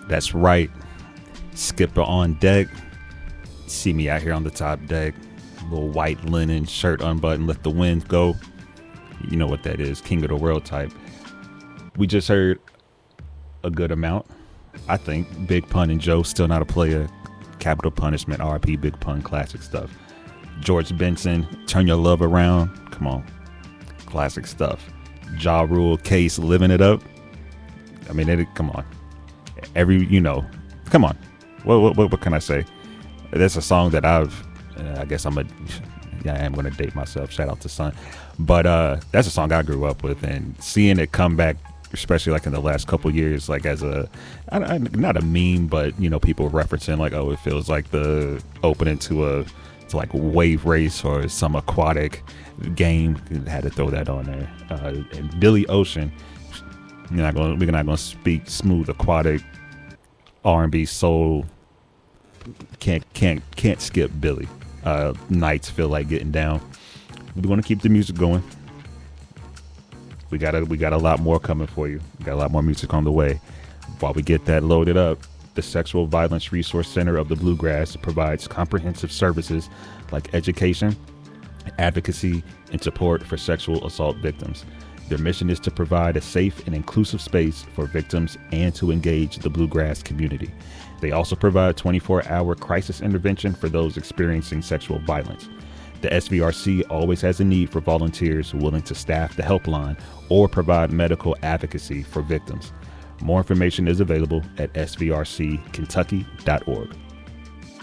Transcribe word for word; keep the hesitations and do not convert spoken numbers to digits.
That's right. Skipper on deck. See me out here on the top deck. Little white linen shirt unbuttoned, let the wind go. You know what that is. King of the world type. We just heard a good amount. I think Big Pun and Joe, Still Not a Player. Capital Punishment, R I P Big Pun, classic stuff. George Benson, Turn Your Love Around. Come on. Classic stuff. Ja Rule, Case, Living It Up. I mean, it, come on. Every, you know, come on. What, what, what can I say? That's a song that I've, uh, I guess I'm a, yeah, I am going to date myself. Shout out to Son. But uh, that's a song I grew up with, and seeing it come back, especially like in the last couple years, like as a, I, I, not a meme, but, you know, people referencing like, oh, it feels like the opening to a, to like wave race or some aquatic game. Had to throw that on there. Uh, and Billy Ocean, you're not gonna, we're not going to speak smooth aquatic R and B soul. Can't can't can't skip Billy. Uh, nights feel like getting down. We want to keep the music going. We got a we got a lot more coming for you. We got a lot more music on the way. While we get that loaded up, the Sexual Violence Resource Center of the Bluegrass provides comprehensive services like education, advocacy, and support for sexual assault victims. Their mission is to provide a safe and inclusive space for victims and to engage the Bluegrass community. They also provide twenty-four hour crisis intervention for those experiencing sexual violence. The S V R C always has a need for volunteers willing to staff the helpline or provide medical advocacy for victims. More information is available at s v r c kentucky dot org.